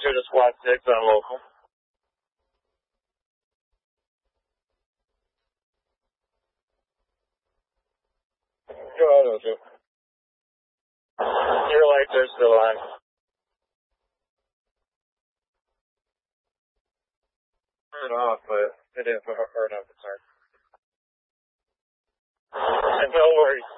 2 to squad 6 on local. Go ahead, O2. Your lights are still on. Turn it off, but it didn't burn up. It's hard. No worries.